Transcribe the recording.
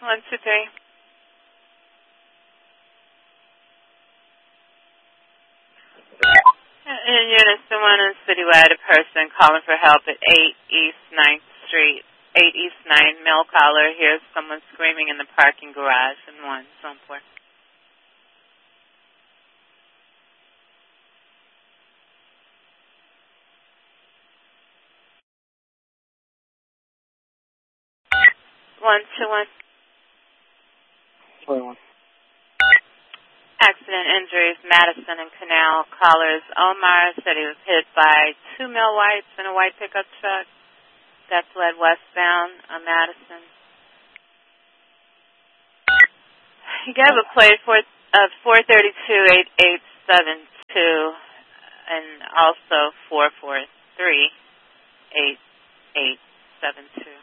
123. In unison 1 and citywide, a person calling for help at 8 East 9th Street, 8 East 9, mail caller, hears someone screaming in the parking garage in 1, so forth. One, 21. Accident injuries, Madison and Canal. Callers, Omar said he was hit by 2 male whites in a white pickup truck. That fled westbound on Madison. He gave a plate of 432-8872 and also 443-8872.